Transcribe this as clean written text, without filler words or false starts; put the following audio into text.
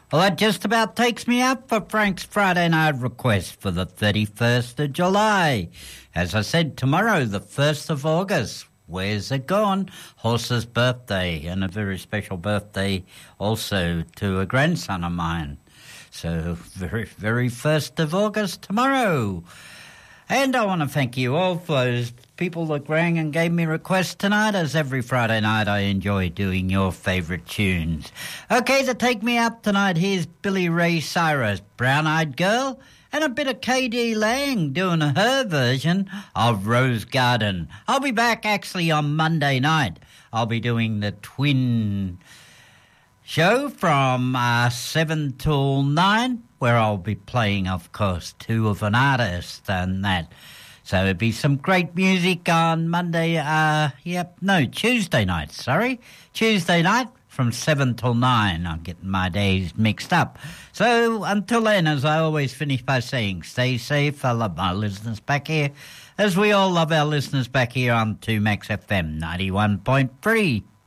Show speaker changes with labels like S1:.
S1: Well, that just about takes me up for Frank's Friday night request for the 31st of July. As I said, tomorrow, the 1st of August. Where's it gone? Horse's birthday, and a very special birthday also to a grandson of mine. So, very 1st of August tomorrow. And I want to thank you all for those people that rang and gave me requests tonight, as every Friday night I enjoy doing your favourite tunes. Okay, to take me up tonight, here's Billy Ray Cyrus, Brown Eyed Girl, and a bit of K.D. Lang doing her version of Rose Garden. I'll be back actually on Monday night. I'll be doing the twin show from 7 till 9, where I'll be playing, of course, two of an artist and that. So it'd be some great music on Tuesday night, Tuesday night from 7 till 9. I'm getting my days mixed up. So until then, as I always finish by saying, stay safe. I love my listeners back here, as we all love our listeners back here on 2Max FM 91.3.